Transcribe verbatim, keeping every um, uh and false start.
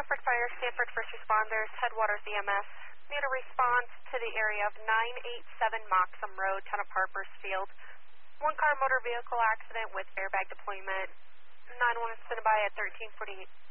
Stanford Fire, Stanford First Responders, Headwaters E M S. Need a response to the area of nine eighty-seven Moxham Road, Town of Harpers Field. One car motor vehicle accident with airbag deployment. nine one one standby at thirteen forty-eight.